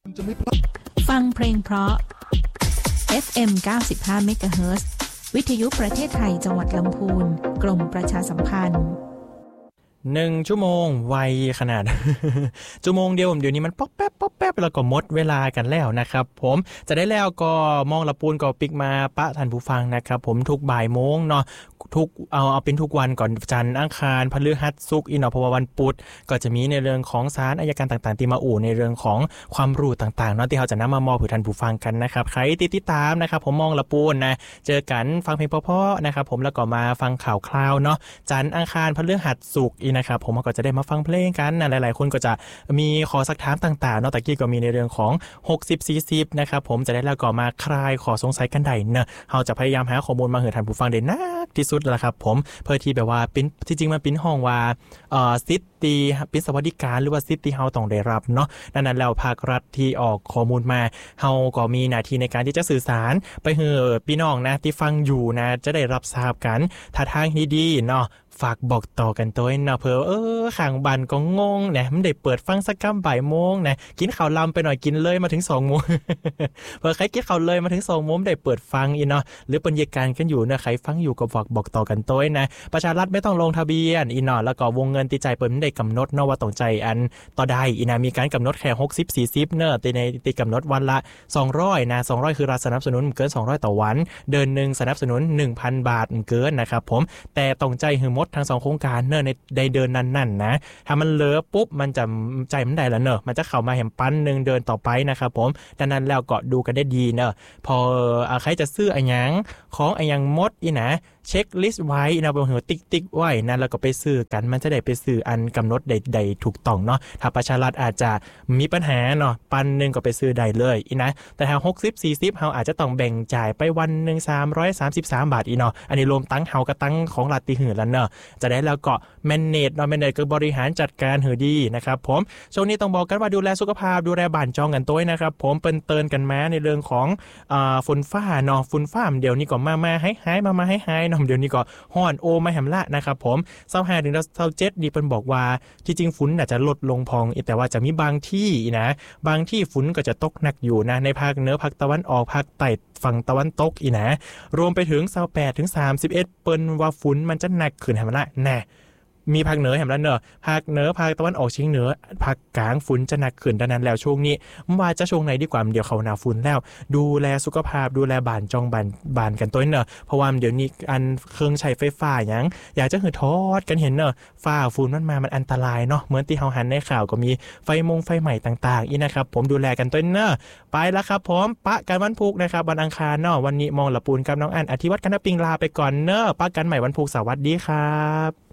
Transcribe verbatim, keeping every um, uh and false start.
ฟังเพลงเพราะ เอฟ เอ็ม เก้าสิบห้า เมกะเฮิรตซ์ วิทยุประเทศไทยจังหวัดลำพูนกรมประชาสัมพันธ์หนึ่งชั่วโมงไวขนาด ชั่วโมงเดียวเดี๋ยวนี้มันป๊อปแป๊บป๊อปแป๊บแล้วก็หมดเวลากันแล้วนะครับผมจะได้แล้วก็มองละปูนก็ปิกมาปะท่านผู้ฟังนะครับผมทุกบ่ายโมงเนาะทุกเอาเอาเป็นทุกวันก่อนจันทร์อังคารพฤหัสศุกร์อีกเนาะเพราะว่าวันพุธก็จะมีในเรื่องของศาลอัยการต่างๆที่มาอู่ในเรื่องของความรู้ต่างๆเนาะที่เขาจะนำมามอบให้ท่านผู้ฟังกันนะครับใครติดตามนะครับผมมองละปูนนะเจอกันฟังเพลงเพราะๆนะครับผมแล้วก็มาฟังข่าวคราวเนาะจันทร์อังคารพฤหัสศุกร์อีกนะครับผมก็จะได้มาฟังเพลงกันนะหลายๆคนก็จะมีขอสักถามต่างๆเนาะตะกี้ก็มีในเรื่องของหกสิบ สี่สิบนะครับผมจะได้แล้วก็มาคลายขอสงสัยกันได้เนาะเราจะพยายามหาข้อมูลมาให้ท่านผู้ฟังได้นักที่สุดแล้วครับผมเพื่อที่แบบว่าเป็นที่จริงมันเป็นห้องว่าเอ่อซิตี้เป็นสวัสดิการหรือว่าซิตี้เฮาต้องได้รับเนาะดังนั้นแล้วภาครัฐที่ออกข้อมูลมาเฮาก็มีหน้าที่ในการที่จะสื่อสารไปให้พี่น้องนะที่ฟังอยู่นะจะได้รับทราบกันถ้าทางที่ดีเนาะฝากบอกต่อกันตัวเนาะเพื่อเออข้างบ้านก็งงนะมันได้เปิดฟังสักค่ำบ่ายโมงนะกินข้าวลำไปหน่อยกินเลยมาถึงสองโมง เพื่อใครกินข้าวเลยมาถึงสองโมงได้เปิดฟังอีเนาะหรือบรรยากาศกันอยู่นะใครฟังอยู่ก็ฝากบอกต่อกันตัวนะประชารัฐไม่ต้องลงทะเบียนอีเนาะแล้วก็วงเงินที่จ่ายเปิ้นได้กำหนดเนาะว่าต้องจ่ายอันต่อได้อีนะมีการกำหนดแค่หกสิบ สี่สิบเนาะในที่กำหนดวันละสองร้อยนะสองร้อยคือรัฐสนับสนุนเกินสองร้อยต่อวันเดือนนึงสนับสนุน หนึ่งพัน บาทเกินนะครับผมแต่ต้องจ่ายให้หมดทั้งสองโครงการเนอะในในเดินนั้นๆนะถ้ามันเหลือปุ๊บมันจะใจมันได้แล้วเนอะมันจะเข้ามาแหมปั้นหนึ่งเดินต่อไปนะครับผมดังนั้นแล้วก็ดูกันได้ดีเนอะพอใครจะซื้ออะไรยังของอะไรยังมดอีนะเช็คลิสต์ไว้นะบนหัวติ๊กติ๊กไว้นะแล้วก็ไปซื้อกันมันจะได้ไปซื้ออันกำหนดใดๆถูกต้องเนาะถ้าประชารัฐอาจจะมีปัญหาเนาะปันนึงก็ไปซื้อได้เลยอีนะแต่ถ้าหกสิบ สี่สิบเฮาอาจจะต้องแบ่งจ่ายไปวันนึงสามร้อยสามสิบสามบาทอีเนาะอันนี้รวมตั้งเฮากับตั้งของรัฐที่หือแล้วเนาะจะได้แล้วก็แมเนจเนาะแมเนจก็บริหารจัดการหือดีนะครับผมช่วงนี้ต้องบอกกันว่าดูแลสุขภาพดูแลบ้านจองกันตัวนะครับผมเปิ้นเตือนกันมาในเรื่องของอ่าฝนฟ้าเนาะฝนฟ้าเดี๋ยวนี้ก็มามาให้หายมามาให้หายเนาะเดี๋ยวนี้ก็ฮ้อนโอมาแหมละนะครับผมยี่สิบห้าถึงยี่สิบเจ็ดนี่เพิ่นบอกว่าที่จริงฝนน่าจะลดลงพองแต่ว่าจะมีบางที่นะบางที่ฝนก็จะตกหนักอยู่นะในภาคเหนือภาคตะวันออกภาคใต้ฝั่งตะวันตกอีนะรวมไปถึงยี่สิบแปดถึงสามสิบเอ็ดเปิ้นว่าฝนมันจะหนักขึ้นแหมละแน่มีภาคเหนือแหมละเนอะภาคเหนือภาคตะวันออกเฉียงเหนือภาคกลางฝนจะหนักขึ้นดังนั้นแล้วช่วงนี้ว่าจะช่วงไหนดีกว่าเดี๋ยวเขาหน้าฝนแล้วดูแลสุขภาพดูแลบ้านจองบ้านบ้านกันตัวเนอะเพราะว่าเดี๋ยวนี้อันเครื่องใช้ไฟฟ้าหยังอยากจะหือทอดกันเห็นเนอะฟ้าฝุ่นมันมามันอันตรายเนาะเหมือนที่เฮาหันในข่าวก็มีไฟมงไฟใหม่ต่างๆอีนะครับผมดูแลกันตัวเนอะไปแล้วครับผมปะกันวันพุธนะครับวันอังคารเนาะวันนี้มองละปูนกับน้องอันอธิวัฒน์กันปิงลาไปก่อนเนอะปะกันใหม่วันพุธสวัสดีครับ